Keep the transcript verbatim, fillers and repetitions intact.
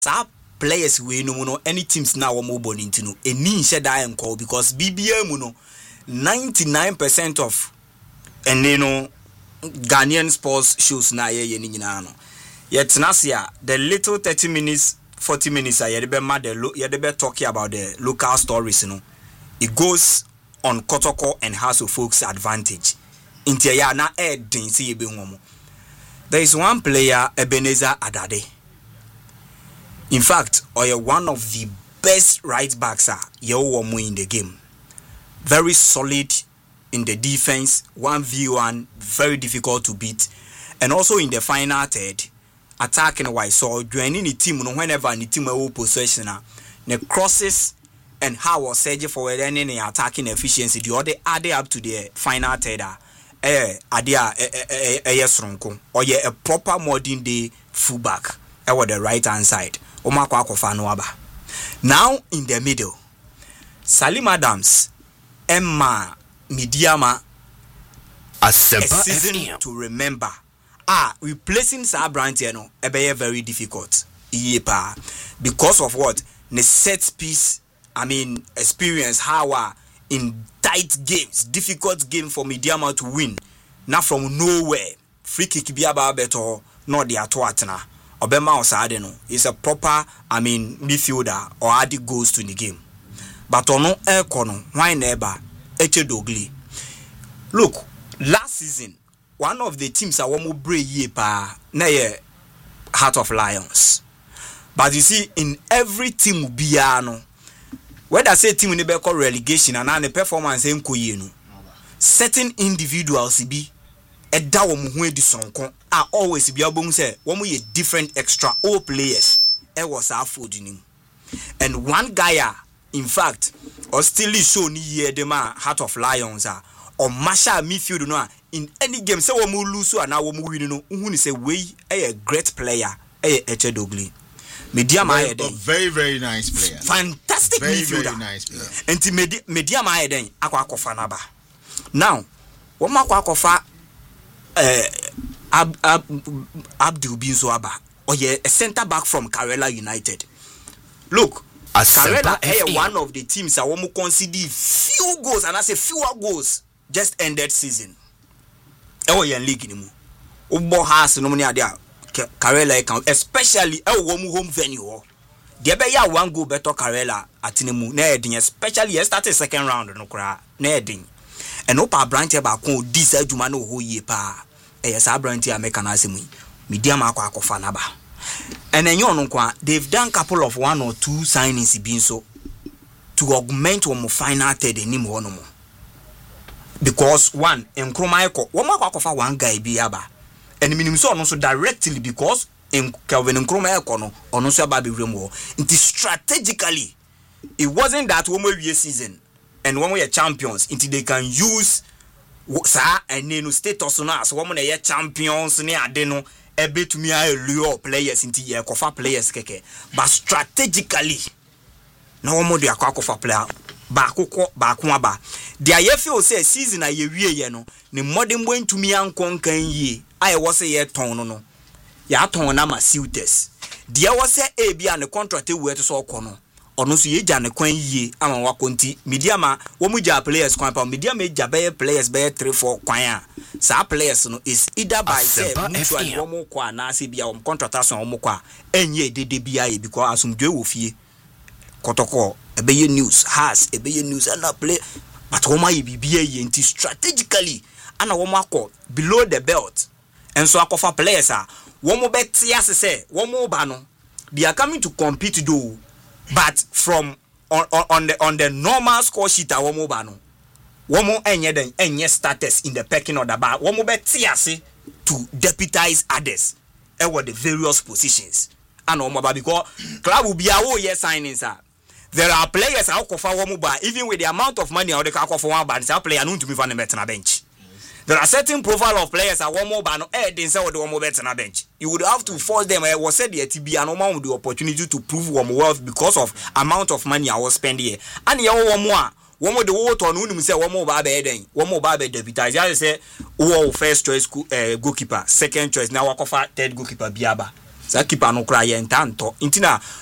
sa players we no no any teams na wo mo born into no eni nhye da enko because B B A mu no ninety-nine percent of and you know Ghanaian sports shows na ye ye ni nyina no yet nasia the little thirty minutes forty minutes I be mad the be talking about the local stories, you know. It goes on Kotoko and House of Folks advantage. Intia ya na ed din si be homo. There is one player, Ebenezer Adade. In fact, or one of the best right backs are in the game. Very solid in the defense, one v one, very difficult to beat. And also in the final third, attacking wise, so joining the team whenever the team will possession, the crosses and how was Sergio forward and any attacking efficiency, the other add up to the final third. Eh, adia eh eh yes ronko or yeah a proper modern day fullback over the right hand side. Omakwa Akofano aba. Now in the middle, Salim Adams, Emma Midiama, a season to remember. Ah, replacing Sabranti, you know, ebe very difficult. Yepa, because of what? The set piece, I mean, experience how in tight games, difficult game for Midiama to win. Not from nowhere. Free kick be about better, not the atwatna. Obema Osadeno is a proper, I mean, midfielder or added goals to the game. But on no air corner, why never? Eche Dogli. Look, last season, one of the teams I want to bring ye pa na Heart of Lions. But you see, in every team biano, whether say team in the call relegation and the performance in Koyeno, certain individuals be a dawo muhwe di sonko are always be able to say one we different extra old players. It was our food in him. And one guy, in fact, or still show ni ye the man Heart of Lions are or Masha midfield no in any game say we lose so and now we win no who say we a great player a Eche Dogli. Mediama very, very very nice player. Fantastic very, midfielder. Very nice player. And Mediama Eden akwa akofa naba. Now, what makwa akofa eh Ab, Ab, Abdul Binso Aba or yeah, a centre back from Karela United. Look, Karela is one of the teams that want to concede few goals and I say fewer goals just ended season. Oh yeah, league ni mu. Ubo has no money there. Karela account, especially e wo mu home venue. There be ya one goal better Karela atinemu na edin, especially ye started second round no kra na edin. And opa branch ba kon di sa adwuma no ho yie pa. Eh sa branch a make na asemu. Medium akwa akofa na ba. And then you know, they've done a couple of one or two signings being so to augment one more final third in him one more. Because one, in Kromaiko, one more of one guy be aba. And minimum so also directly because in Calvin and Kromaiko no or no sababi remo. It is strategically. It wasn't that one more year season and one way champions until they can use sa and then status on us one year champions near adeno. Ebe to me I lure players into ye kofa players keke but strategically no one more de akwa player ba akoko ba akwa ba de aye feel say season aye wie ye no ne modern going to me ankon kan yi I was say ye ton no no ya ton na ma suitors de was say e bia ne contract e we to so kono ono so ye ja ne kwan yi ama wa konti mediama wo mu ja players kwan pa mediama ja be players be three four kwan a sa players no is either by say mutual wo mu kwa na se bia wo contract so wo mu kwa enye dede bia e because asumdwe wo fie Kotoko ebeye news has ebeye news and play but wo ma ye bibia ye nti strategically ana wo makọ below the belt and so akofa players a wo mu betia se se wo mu ba no they are coming to compete though. But from on, on, on the on the normal score sheet, awomo bano, womo enye den enye status in the pecking order, but womo be tiase to deputize others. Ever the various positions. And omo ba because club will be a whole year signings. There are players out of womo ba even with the amount of money out the car for one band, some player no to be found on bench. There are certain profile of players that one more ban eh didn't say what one more better on a bench. You would have to force them. I was said the T B and no man with the opportunity to prove one wealth because of amount of money I was spending here. And you one more, one more the water on whom say one more bad then one more bad deputize. I say oh first choice uh, goalkeeper, second choice now walk off third goalkeeper Biaba. sa keeper no kra ye ntanto ntina